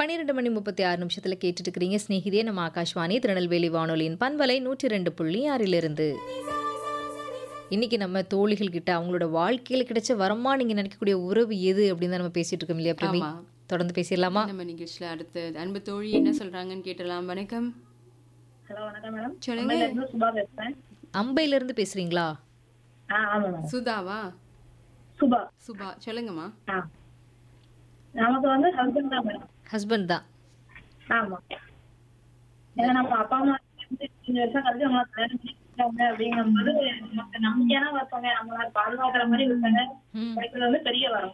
12:36 கேட்டுட்டு இருக்கிறீங்க ஸ்நேகிதியே நம்ம ஆகாஷ்வாணி திருநெல்வேலி வானொலியின் பண்பலை 102.6 இன்னைக்கு நம்ம தோழிகள் கிட்ட அவங்களோட வாழ்க்கையில கிடைச்ச வரமா நீங்க நினைக்கக்கூடிய உறவு எது அப்படின்னு தான் நம்ம பேசிட்டு இருக்கோம் இல்லையா பிரமி? ஆமா. தொடர்ந்து பேசிடலாமா? நம்ம நிகழ்ச்சியில அடுத்து அன்பு தோழி என்ன சொல்றாங்கன்னு கேட்டலாம். வணக்கம். ஹலோ வணக்கம் மேடம். சொல்லுங்க. அம்பையில இருந்து சுபா பேசுறேன். அம்பையில இருந்து பேசுறீங்களா? ஆமா மேடம். சுதாவா? சுபா. சுபா சொல்லுங்கம்மா. நமக்கு வந்து ஹஸ்பண்ட் தான் மேடம். ஹஸ்பண்ட் தான். ஆமா. ஏன்னா நம்ம அப்பா அம்மா வந்து 5 வருஷம் கழிச்சு நம்மள கல்யாணம் பண்ணி கொடுத்தாங்க அப்படிங்கும்போது நமக்கு நம்பிக்கையான ஒருத்தவங்க நம்மள பாதுகாக்கிற மாதிரி இருக்காங்க. ம். கிடைக்கிறது வந்து பெரிய வரம்.